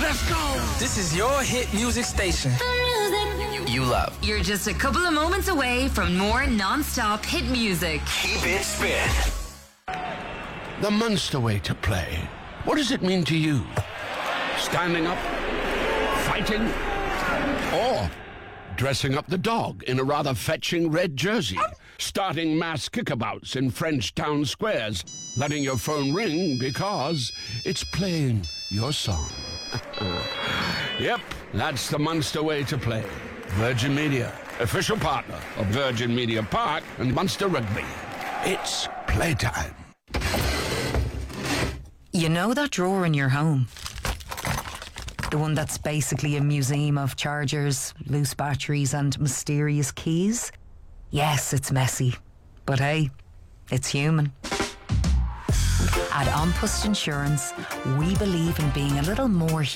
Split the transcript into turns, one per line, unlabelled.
Let's go. This is your hit music station. You love.
You're just a couple of moments away from more non-stop hit music.
Keep it spin.
The Munster way to play. What does it mean to you? Standing up? Fighting? Or dressing up the dog in a rather fetching red jersey? Starting mass kickabouts in French town squares? Letting your phone ring because it's playing your song? Yep, that's the Munster way to play. Virgin Media, official partner of Virgin Media Park and Munster Rugby. It's playtime.
You know that drawer in your home? The one that's basically a museum of chargers, loose batteries and mysterious keys? Yes, it's messy. But hey, it's human. At An Post Insurance, we believe in being a little more human.